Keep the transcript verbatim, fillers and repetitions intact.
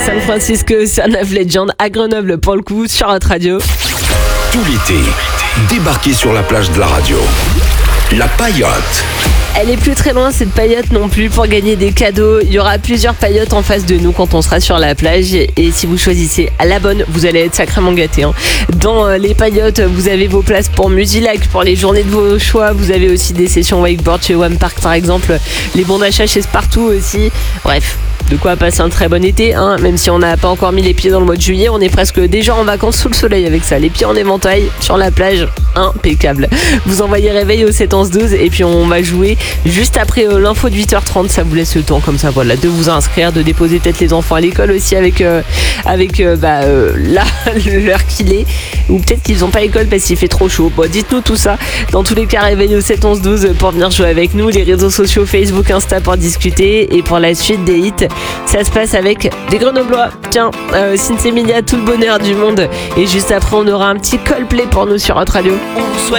San Francisco, Son of Legend à Grenoble pour le coup sur notre radio. Tout l'été, débarquez sur la plage de la radio. La paillote. Elle est plus très loin cette paillote non plus pour gagner des cadeaux. Il y aura plusieurs paillotes en face de nous quand on sera sur la plage. Et si vous choisissez la bonne, vous allez être sacrément gâtés. Hein. Dans les paillotes, vous avez vos places pour Musilac, pour les journées de vos choix. Vous avez aussi des sessions wakeboard chez One Park par exemple. Les bons d'achat chez Spartoo aussi. Bref. De quoi passer un très bon été, hein, même si on n'a pas encore mis les pieds dans le mois de juillet, on est presque déjà en vacances sous le soleil avec ça. Les pieds en éventail, sur la plage, impeccable. Vous envoyez réveil au sept onze douze et puis on va jouer juste après euh, l'info de huit heures trente. Ça vous laisse le temps comme ça, voilà, de vous inscrire, de déposer peut-être les enfants à l'école aussi avec, euh, avec euh, bah, euh, là, l'heure qu'il est. Ou peut-être qu'ils n'ont pas école parce qu'il fait trop chaud. Bon, dites-nous tout ça. Dans tous les cas, réveil au sept onze douze pour venir jouer avec nous. Les réseaux sociaux, Facebook, Insta pour discuter. Et pour la suite des hits, ça se passe avec des Grenoblois. Tiens, euh, Cynthia Emilia, tout le bonheur du monde. Et juste après, on aura un petit Coldplay pour nous sur notre radio.